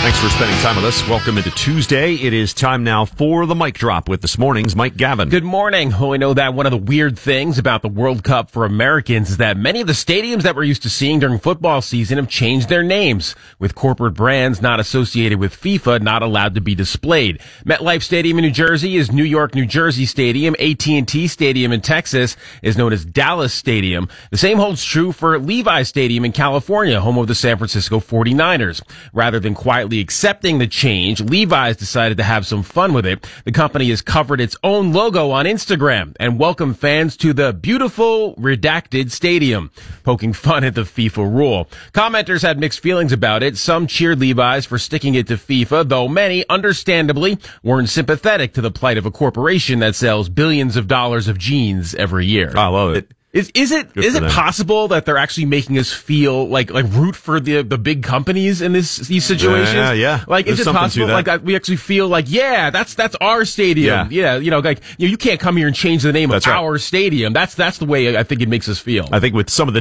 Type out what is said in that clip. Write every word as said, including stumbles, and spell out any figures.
Thanks for spending time with us. Welcome into Tuesday. It is time now for the mic drop with this morning's Mike Gavin. Good morning. Well, we know that one of the weird things about the World Cup for Americans is that many of the stadiums that we're used to seeing during football season have changed their names, with corporate brands not associated with FIFA not allowed to be displayed. MetLife Stadium in New Jersey is New York, New Jersey Stadium. A T and T Stadium in Texas is known as Dallas Stadium. The same holds true for Levi Stadium in California, home of the San Francisco forty-niners. Rather than quietly accepting the change, Levi's decided to have some fun with it. The company has covered its own logo on Instagram and welcomed fans to the beautiful redacted stadium, poking fun at the FIFA rule. Commenters had mixed feelings about it. Some cheered Levi's for sticking it to FIFA, though many, understandably, weren't sympathetic to the plight of a corporation that sells billions of dollars of jeans every year. I love it. Is is it Good is for it them. possible that they're actually making us feel like like root for the the big companies in this these situations? Yeah, yeah. Like, There's is it something to possible that. like that we actually feel like, yeah, that's that's our stadium. Yeah. Yeah, you know, like you know, you can't come here and change the name That's of right. our stadium. That's that's the way I think it makes us feel. I think with some of the